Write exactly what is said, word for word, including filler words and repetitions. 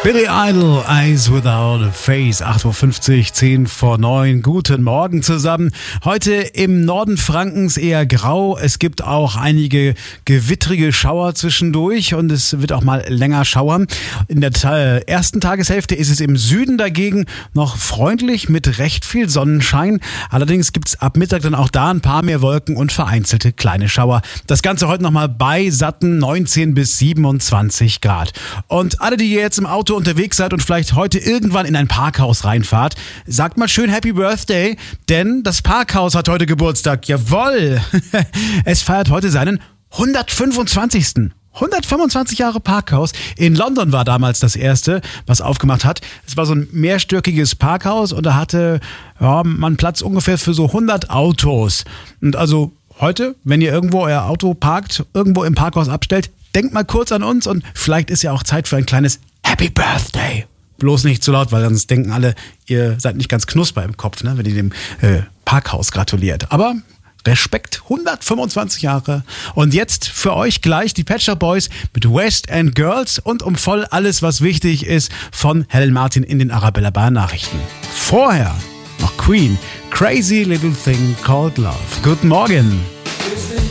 Billy Idol, Eyes Without a Face, acht Uhr fünfzig, zehn vor neun. Guten Morgen zusammen. Heute im Norden Frankens eher grau. Es gibt auch einige gewittrige Schauer zwischendurch und es wird auch mal länger schauern. In der ta- ersten Tageshälfte ist es im Süden dagegen noch freundlich mit recht viel Sonnenschein. Allerdings gibt es ab Mittag dann auch da ein paar mehr Wolken und vereinzelte kleine Schauer. Das Ganze heute nochmal bei satten neunzehn bis siebenundzwanzig Grad. Und alle, die jetzt im Auto unterwegs seid und vielleicht heute irgendwann in ein Parkhaus reinfahrt, sagt mal schön Happy Birthday, denn das Parkhaus hat heute Geburtstag. Jawohl! Es feiert heute seinen hundertfünfundzwanzigsten hundertfünfundzwanzig Jahre Parkhaus. In London war damals das erste, was aufgemacht hat. Es war so ein mehrstöckiges Parkhaus und da hatte ja, man Platz ungefähr für so hundert Autos. Und also heute, wenn ihr irgendwo euer Auto parkt, irgendwo im Parkhaus abstellt, denkt mal kurz an uns und vielleicht ist ja auch Zeit für ein kleines Happy Birthday. Bloß nicht zu laut, weil sonst denken alle, ihr seid nicht ganz knusper im Kopf, ne, wenn ihr dem äh, Parkhaus gratuliert. Aber Respekt, hundertfünfundzwanzig Jahre. Und jetzt für euch gleich die Pet Shop Boys mit West End Girls und um voll alles, was wichtig ist, von Helen Martin in den Arabella Bar Nachrichten. Vorher noch Queen, Crazy Little Thing Called Love. Guten Morgen.